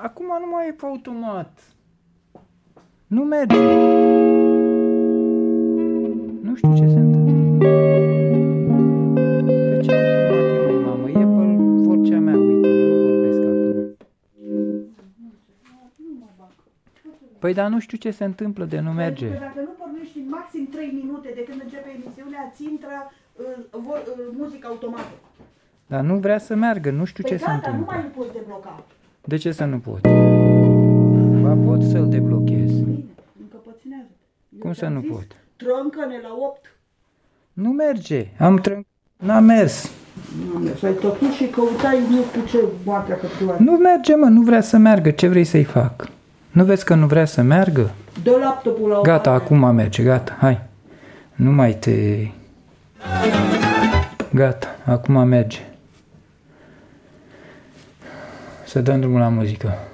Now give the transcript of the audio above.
acum nu mai e pe automat. Nu merge. Nu știu ce se întâmplă. Pe ce automat e, măi, mamă? E pe vocea mea, uite, eu vorbesc acum. Păi, dar nu știu ce se întâmplă de nu merge. Pentru că dacă nu pornești în maxim 3 minute de când începe emisiunea, ți intră muzică automată. Dar nu vrea să meargă, nu știu ce se Păi întâmplă. gata, nu mai poți debloca. De ce să nu pot? Ba pot să-l deblochez. Bine, încăpățânează. Cum să nu pot? Trâncă-ne la 8. Nu merge. N-a mers. Și ai tăcut și căutai nu știu ce moartea căpioară. Nu merge, mă, nu vrea să meargă. Ce vrei să-i fac? Nu vezi că nu vrea să meargă? Dă laptopul la o Gata, parte. acum merge, gata, hai. Nu mai te... Gata, acum merge. Să dăm drumul la muzică.